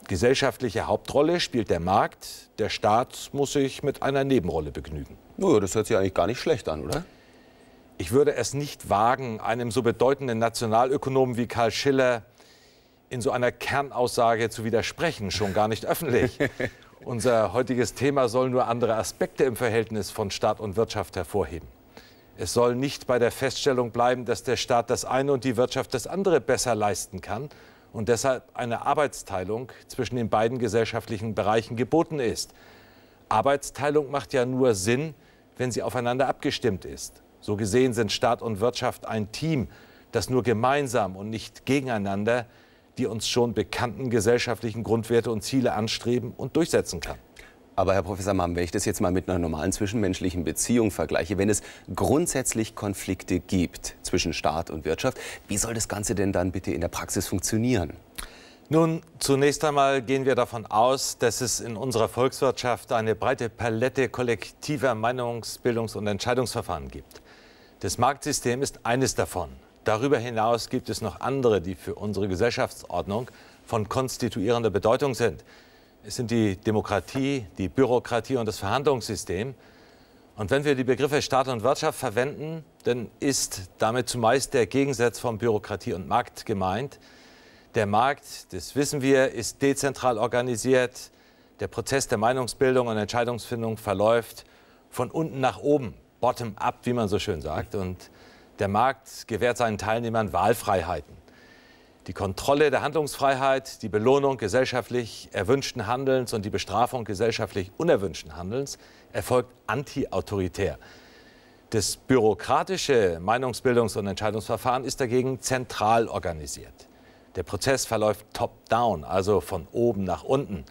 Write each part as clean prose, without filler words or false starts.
Gesellschaftliche Hauptrolle spielt der Markt. Der Staat muss sich mit einer Nebenrolle begnügen. Naja, das hört sich eigentlich gar nicht schlecht an, oder? Ich würde es nicht wagen, einem so bedeutenden Nationalökonomen wie Karl Schiller in so einer Kernaussage zu widersprechen, schon gar nicht öffentlich. Unser heutiges Thema soll nur andere Aspekte im Verhältnis von Staat und Wirtschaft hervorheben. Es soll nicht bei der Feststellung bleiben, dass der Staat das eine und die Wirtschaft das andere besser leisten kann und deshalb eine Arbeitsteilung zwischen den beiden gesellschaftlichen Bereichen geboten ist. Arbeitsteilung macht ja nur Sinn, wenn sie aufeinander abgestimmt ist. So gesehen sind Staat und Wirtschaft ein Team, das nur gemeinsam und nicht gegeneinander die uns schon bekannten gesellschaftlichen Grundwerte und Ziele anstreben und durchsetzen kann. Aber Herr Professor Mamm, wenn ich das jetzt mal mit einer normalen zwischenmenschlichen Beziehung vergleiche, wenn es grundsätzlich Konflikte gibt zwischen Staat und Wirtschaft, wie soll das Ganze denn dann bitte in der Praxis funktionieren? Nun, zunächst einmal gehen wir davon aus, dass es in unserer Volkswirtschaft eine breite Palette kollektiver Meinungsbildungs- und Entscheidungsverfahren gibt. Das Marktsystem ist eines davon. Darüber hinaus gibt es noch andere, die für unsere Gesellschaftsordnung von konstituierender Bedeutung sind. Es sind die Demokratie, die Bürokratie und das Verhandlungssystem. Und wenn wir die Begriffe Staat und Wirtschaft verwenden, dann ist damit zumeist der Gegensatz von Bürokratie und Markt gemeint. Der Markt, das wissen wir, ist dezentral organisiert. Der Prozess der Meinungsbildung und Entscheidungsfindung verläuft von unten nach oben, bottom-up, wie man so schön sagt. Und der Markt gewährt seinen Teilnehmern Wahlfreiheiten. Die Kontrolle der Handlungsfreiheit, die Belohnung gesellschaftlich erwünschten Handelns und die Bestrafung gesellschaftlich unerwünschten Handelns erfolgt antiautoritär. Das bürokratische Meinungsbildungs- und Entscheidungsverfahren ist dagegen zentral organisiert. Der Prozess verläuft top-down, also von oben nach unten.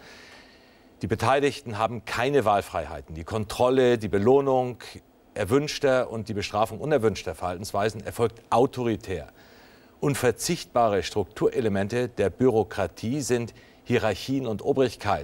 Die Beteiligten haben keine Wahlfreiheiten. Die Kontrolle, die Belohnung erwünschter und die Bestrafung unerwünschter Verhaltensweisen erfolgt autoritär. Unverzichtbare Strukturelemente der Bürokratie sind Hierarchien und Obrigkeit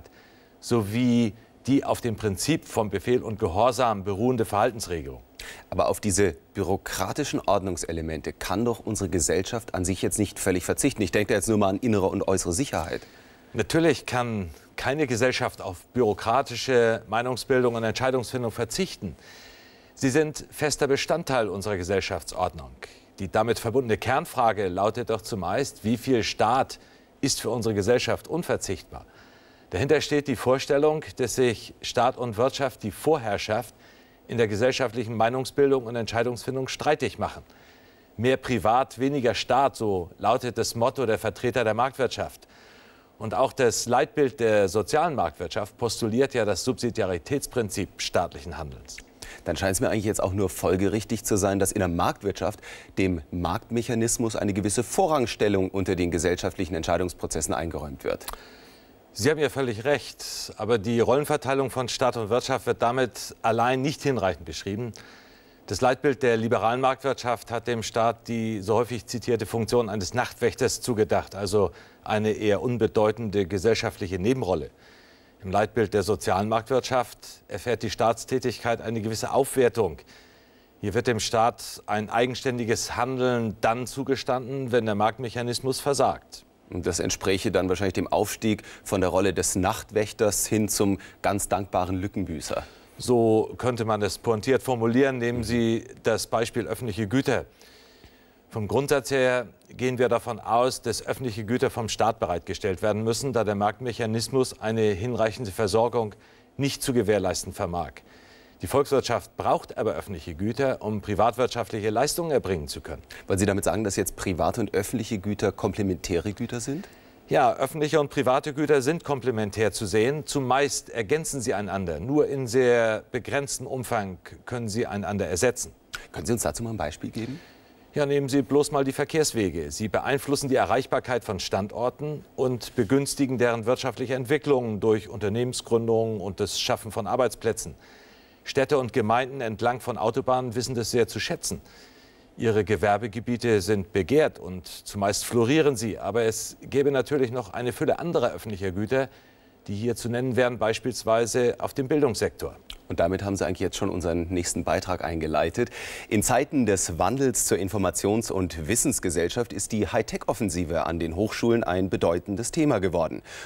sowie die auf dem Prinzip von Befehl und Gehorsam beruhende Verhaltensregelung. Aber auf diese bürokratischen Ordnungselemente kann doch unsere Gesellschaft an sich jetzt nicht völlig verzichten. Ich denke jetzt nur mal an innere und äußere Sicherheit. Natürlich kann keine Gesellschaft auf bürokratische Meinungsbildung und Entscheidungsfindung verzichten. Sie sind fester Bestandteil unserer Gesellschaftsordnung. Die damit verbundene Kernfrage lautet doch zumeist, wie viel Staat ist für unsere Gesellschaft unverzichtbar? Dahinter steht die Vorstellung, dass sich Staat und Wirtschaft die Vorherrschaft in der gesellschaftlichen Meinungsbildung und Entscheidungsfindung streitig machen. Mehr Privat, weniger Staat, so lautet das Motto der Vertreter der Marktwirtschaft. Und auch das Leitbild der sozialen Marktwirtschaft postuliert ja das Subsidiaritätsprinzip staatlichen Handelns. Dann scheint es mir eigentlich jetzt auch nur folgerichtig zu sein, dass in der Marktwirtschaft dem Marktmechanismus eine gewisse Vorrangstellung unter den gesellschaftlichen Entscheidungsprozessen eingeräumt wird. Sie haben ja völlig recht, aber die Rollenverteilung von Staat und Wirtschaft wird damit allein nicht hinreichend beschrieben. Das Leitbild der liberalen Marktwirtschaft hat dem Staat die so häufig zitierte Funktion eines Nachtwächters zugedacht, also eine eher unbedeutende gesellschaftliche Nebenrolle. Im Leitbild der sozialen Marktwirtschaft erfährt die Staatstätigkeit eine gewisse Aufwertung. Hier wird dem Staat ein eigenständiges Handeln dann zugestanden, wenn der Marktmechanismus versagt. Und das entspräche dann wahrscheinlich dem Aufstieg von der Rolle des Nachtwächters hin zum ganz dankbaren Lückenbüßer. So könnte man es pointiert formulieren. Nehmen Sie das Beispiel öffentliche Güter. Vom Grundsatz her gehen wir davon aus, dass öffentliche Güter vom Staat bereitgestellt werden müssen, da der Marktmechanismus eine hinreichende Versorgung nicht zu gewährleisten vermag. Die Volkswirtschaft braucht aber öffentliche Güter, um privatwirtschaftliche Leistungen erbringen zu können. Wollen Sie damit sagen, dass jetzt private und öffentliche Güter komplementäre Güter sind? Ja, öffentliche und private Güter sind komplementär zu sehen. Zumeist ergänzen sie einander. Nur in sehr begrenztem Umfang können sie einander ersetzen. Können Sie uns dazu mal ein Beispiel geben? Ja, nehmen Sie bloß mal die Verkehrswege. Sie beeinflussen die Erreichbarkeit von Standorten und begünstigen deren wirtschaftliche Entwicklung durch Unternehmensgründungen und das Schaffen von Arbeitsplätzen. Städte und Gemeinden entlang von Autobahnen wissen das sehr zu schätzen. Ihre Gewerbegebiete sind begehrt und zumeist florieren sie. Aber es gäbe natürlich noch eine Fülle anderer öffentlicher Güter, die hier zu nennen wären, beispielsweise auf dem Bildungssektor. Und damit haben Sie eigentlich jetzt schon unseren nächsten Beitrag eingeleitet. In Zeiten des Wandels zur Informations- und Wissensgesellschaft ist die Hightech-Offensive an den Hochschulen ein bedeutendes Thema geworden.